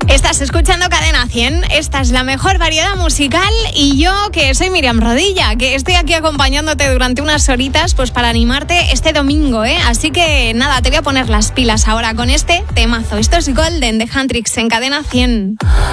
Estás escuchando Cadena 100, esta es la mejor variedad musical y yo que soy Miriam Rodilla, que estoy aquí acompañándote durante unas horitas pues para animarte este domingo, Así que nada, te voy a poner las pilas ahora con este temazo. Esto es Golden de Huntrix en Cadena 100.